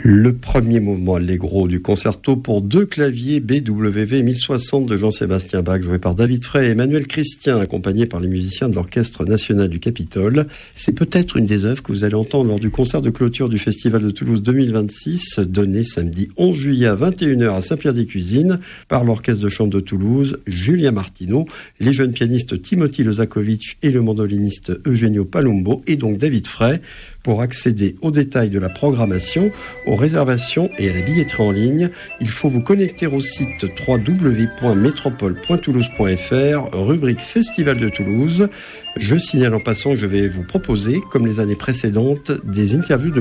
Le premier mouvement allegro du concerto pour deux claviers BWV 1060 de Jean-Sébastien Bach, joué par David Frey et Emmanuel Christian, accompagné par les musiciens de l'Orchestre National du Capitole. C'est peut-être une des œuvres que vous allez entendre lors du concert de clôture du Festival de Toulouse 2026, donné samedi 11 juillet à 21h à Saint-Pierre-des-Cuisines par l'Orchestre de Chambre de Toulouse, Julien Martineau, les jeunes pianistes Timothy Lozakovitch et le mandoliniste Eugenio Palumbo, et donc David Frey. Pour accéder aux détails de la programmation, aux réservations et à la billetterie en ligne, il faut vous connecter au site www.metropole.toulouse.fr, rubrique Festival de Toulouse. Je signale en passant que je vais vous proposer, comme les années précédentes, des interviews de